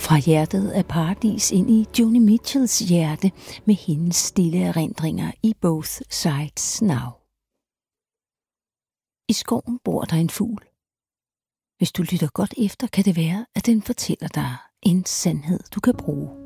Fra hjertet af paradis ind i Joni Mitchells hjerte med hendes stille erindringer i Both Sides Now. I skoven bor der en fugl. Hvis du lytter godt efter, kan det være, at den fortæller dig en sandhed, du kan bruge.